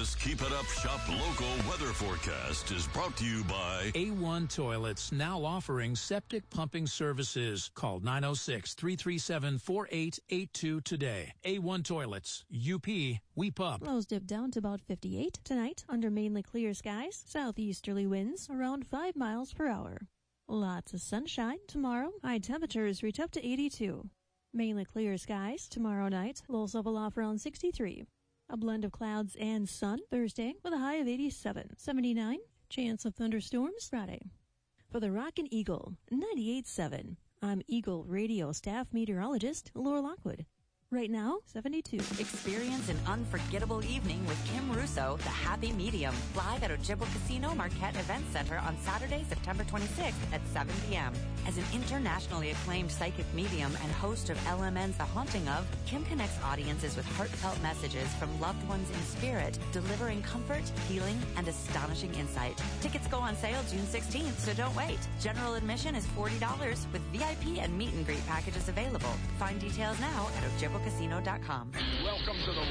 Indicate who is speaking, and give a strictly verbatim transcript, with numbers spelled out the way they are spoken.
Speaker 1: This Keep It Up Shop Local weather forecast is brought to you by
Speaker 2: A one Toilets, now offering septic pumping services. Call nine oh six, three three seven, four eight eight two today. A one Toilets. U P, we pup.
Speaker 3: Lows dip down to about fifty-eight tonight under mainly clear skies. Southeasterly winds around five miles per hour. Lots of sunshine tomorrow. High temperatures reach up to eighty-two. Mainly clear skies tomorrow night. Lows level off around sixty-three. A blend of clouds and sun Thursday with a high of eighty-seven. seventy-nine. Chance of thunderstorms Friday. For the Rockin' Eagle, ninety-eight point seven. I'm Eagle Radio staff meteorologist Laura Lockwood. Right now, seventy-two.
Speaker 4: Experience an unforgettable evening with Kim Russo, The Happy Medium, live at Ojibwa Casino Marquette Event Center on Saturday, September twenty-sixth at seven p.m. As an internationally acclaimed psychic medium and host of L M N's The Haunting Of, Kim connects audiences with heartfelt messages from loved ones in spirit, delivering comfort, healing, and astonishing insight. Tickets go on sale June sixteenth, so don't wait. General admission is forty dollars with V I P and meet and greet packages available. Find details now at ojibwa casino dot com.
Speaker 5: Welcome to the